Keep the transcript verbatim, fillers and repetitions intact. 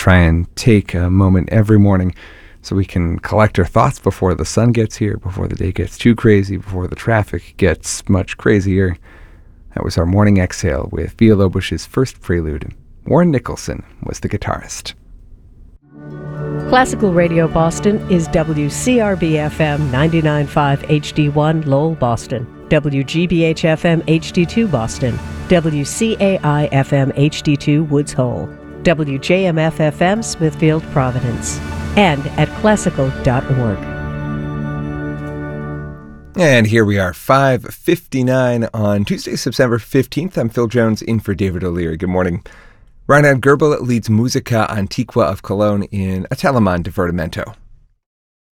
try and take a moment every morning so we can collect our thoughts before the sun gets here, before the day gets too crazy, before the traffic gets much crazier. That was our morning exhale with Villalobos's first prelude. Warren Nicholson was the guitarist. Classical Radio Boston is W C R B F M ninety-nine point five H D one Lowell, Boston, W G B H F M H D two Boston, W C A I F M H D two Woods Hole, W J M F F M Smithfield, Providence, and at classical dot org. And here we are, five fifty-nine on Tuesday, September fifteenth. I'm Phil Jones in for David O'Leary. Good morning. Reinhard Goebel leads Musica Antiqua of Cologne in A Telemann Divertimento.